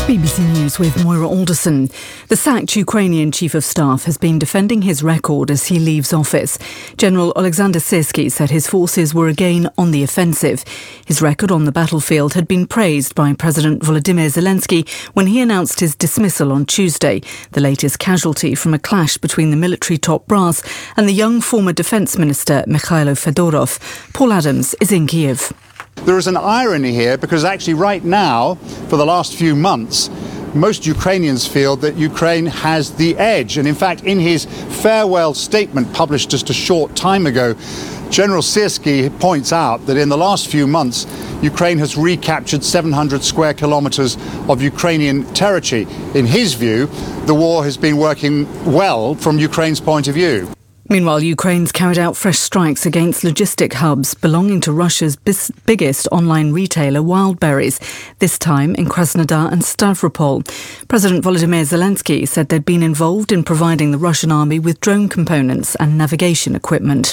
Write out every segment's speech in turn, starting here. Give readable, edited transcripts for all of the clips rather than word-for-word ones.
BBC News with Moira Alderson. The sacked Ukrainian Chief of Staff has been defending his record as he leaves office. General Alexander Syrsky said his forces were again on the offensive. His record on the battlefield had been praised by President Volodymyr Zelensky when he announced his dismissal on Tuesday, the latest casualty from a clash between the military top brass and the young former Defence Minister Mikhailo Fedorov. Paul Adams is in Kiev. There is an irony here because actually right now, for the last few months, most Ukrainians feel that Ukraine has the edge. And in fact, in his farewell statement published just a short time ago, General Syrsky points out that in the last few months, Ukraine has recaptured 700 square kilometers of Ukrainian territory. In his view, the war has been working well from Ukraine's point of view. Meanwhile, Ukraine's carried out fresh strikes against logistic hubs belonging to Russia's biggest online retailer, Wildberries, this time in Krasnodar and Stavropol. President Volodymyr Zelensky said they'd been involved in providing the Russian army with drone components and navigation equipment.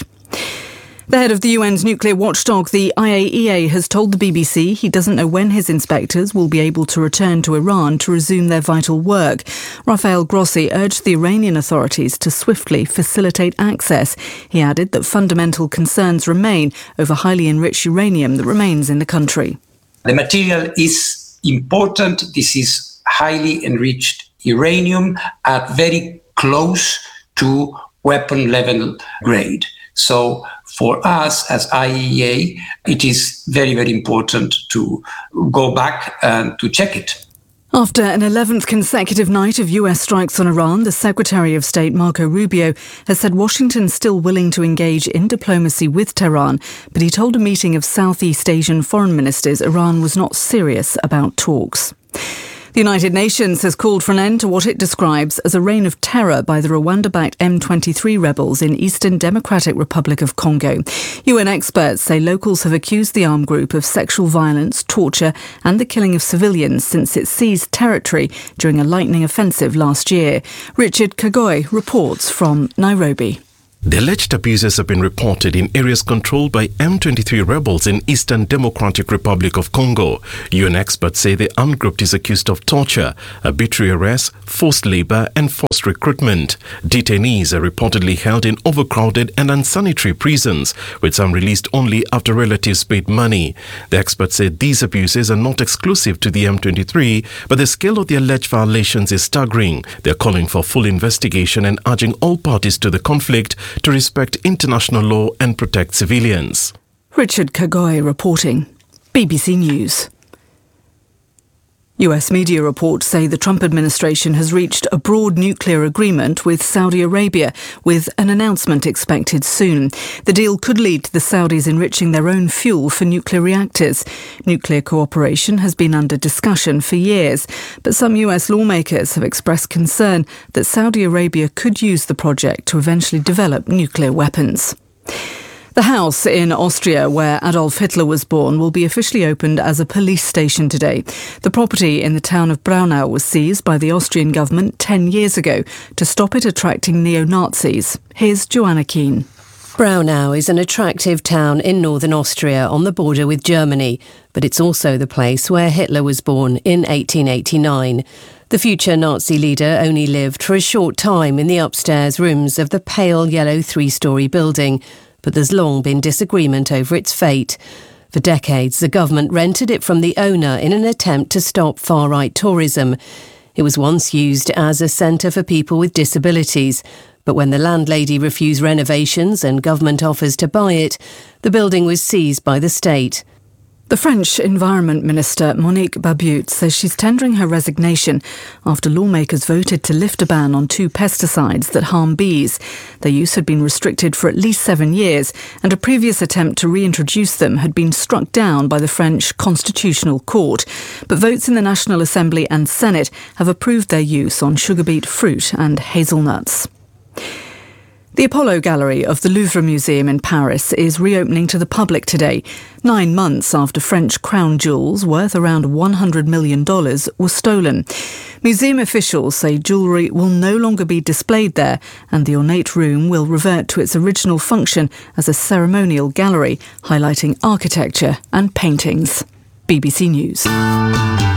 The head of the UN's nuclear watchdog, the IAEA, has told the BBC he doesn't know when his inspectors will be able to return to Iran to resume their vital work. Rafael Grossi urged the Iranian authorities to swiftly facilitate access. He added that fundamental concerns remain over highly enriched uranium that remains in the country. The material is important. This is highly enriched uranium at very close to weapon level grade. So for us as IAEA, it is very, very important to go back and to check it. After an 11th consecutive night of US strikes on Iran, the Secretary of State Marco Rubio has said Washington's still willing to engage in diplomacy with Tehran, but he told a meeting of Southeast Asian foreign ministers Iran was not serious about talks. The United Nations has called for an end to what it describes as a reign of terror by the Rwanda-backed M23 rebels in Eastern Democratic Republic of Congo. UN experts say locals have accused the armed group of sexual violence, torture and the killing of civilians since it seized territory during a lightning offensive last year. Richard Kagoi reports from Nairobi. The alleged abuses have been reported in areas controlled by M23 rebels in Eastern Democratic Republic of Congo. UN experts say the armed group is accused of torture, arbitrary arrests, forced labor and forced recruitment. Detainees are reportedly held in overcrowded and unsanitary prisons, with some released only after relatives paid money. The experts say these abuses are not exclusive to the M23, but the scale of the alleged violations is staggering. They are calling for full investigation and urging all parties to the conflict to respect international law and protect civilians. Richard Kagoi reporting. BBC News. US media reports say the Trump administration has reached a broad nuclear agreement with Saudi Arabia, with an announcement expected soon. The deal could lead to the Saudis enriching their own fuel for nuclear reactors. Nuclear cooperation has been under discussion for years, but some US lawmakers have expressed concern that Saudi Arabia could use the project to eventually develop nuclear weapons. The house in Austria where Adolf Hitler was born will be officially opened as a police station today. The property in the town of Braunau was seized by the Austrian government 10 years ago to stop it attracting neo-Nazis. Here's Joanna Keane. Braunau is an attractive town in northern Austria on the border with Germany, but it's also the place where Hitler was born in 1889. The future Nazi leader only lived for a short time in the upstairs rooms of the pale yellow three-storey building, but there's long been disagreement over its fate. For decades, the government rented it from the owner in an attempt to stop far-right tourism. It was once used as a centre for people with disabilities, but when the landlady refused renovations and government offers to buy it, the building was seized by the state. The French Environment Minister Monique Barbutte says she's tendering her resignation after lawmakers voted to lift a ban on 2 pesticides that harm bees. Their use had been restricted for at least 7 years, and a previous attempt to reintroduce them had been struck down by the French Constitutional Court. But votes in the National Assembly and Senate have approved their use on sugar beet fruit and hazelnuts. The Apollo Gallery of the Louvre Museum in Paris is reopening to the public today, 9 months after French crown jewels worth around $100 million were stolen. Museum officials say jewellery will no longer be displayed there, and the ornate room will revert to its original function as a ceremonial gallery, highlighting architecture and paintings. BBC News.